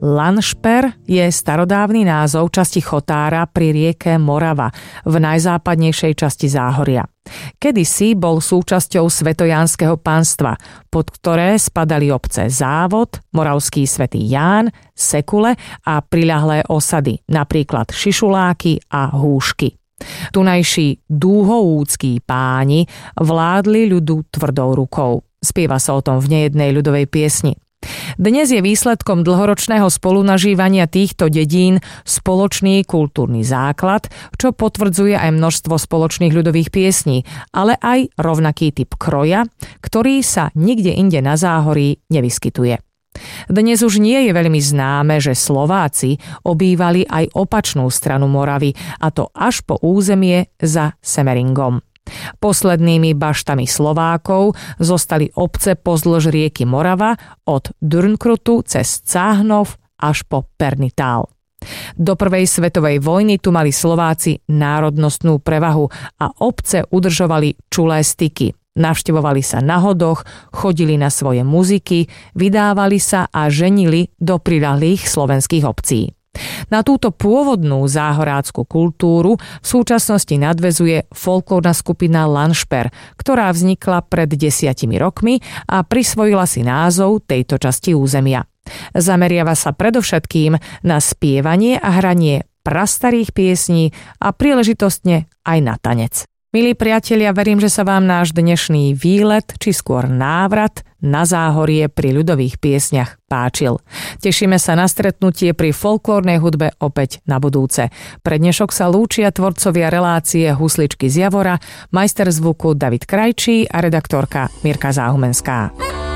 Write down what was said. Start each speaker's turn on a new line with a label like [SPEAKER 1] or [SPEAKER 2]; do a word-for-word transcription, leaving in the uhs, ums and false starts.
[SPEAKER 1] Lanšper je starodávny názov časti Chotára pri rieke Morava v najzápadnejšej časti Záhoria. Kedysi bol súčasťou svetojánskeho panstva, pod ktoré spadali obce Závod, Moravský svätý Ján, Sekule a priľahlé osady, napríklad Šišuláky a Húšky. Tunajší dúhoúckí páni vládli ľudu tvrdou rukou. Spieva sa o tom v nejednej ľudovej piesni. Dnes je výsledkom dlhoročného spolunažívania týchto dedín spoločný kultúrny základ, čo potvrdzuje aj množstvo spoločných ľudových piesní, ale aj rovnaký typ kroja, ktorý sa nikde inde na Záhorí nevyskytuje. Dnes už nie je veľmi známe, že Slováci obývali aj opačnú stranu Moravy, a to až po územie za Semeringom. Poslednými baštami Slovákov zostali obce pozdĺž rieky Morava od Dürnkrutu cez Cáhnov až po Pernitál. Do prvej svetovej vojny tu mali Slováci národnostnú prevahu a obce udržovali čulé styky. Navštevovali sa na hodoch, chodili na svoje muziky, vydávali sa a ženili do priľahlých slovenských obcí. Na túto pôvodnú záhorácku kultúru v súčasnosti nadväzuje folklórna skupina Lanšper, ktorá vznikla pred desiatimi rokmi a prisvojila si názov tejto časti územia. Zameriava sa predovšetkým na spievanie a hranie prastarých piesní a príležitostne aj na tanec. Milí priatelia, verím, že sa vám náš dnešný výlet, či skôr návrat na Záhorie pri ľudových piesňach páčil. Tešíme sa na stretnutie pri folklórnej hudbe opäť na budúce. Pre dnešok sa lúčia tvorcovia relácie Husličky z Javora, majster zvuku David Krajčí a redaktorka Mirka Záhumenská.